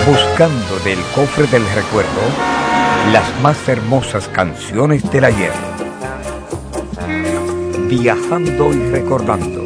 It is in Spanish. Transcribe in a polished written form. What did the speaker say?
buscando del cofre del recuerdo las más hermosas canciones del ayer. Viajando y recordando.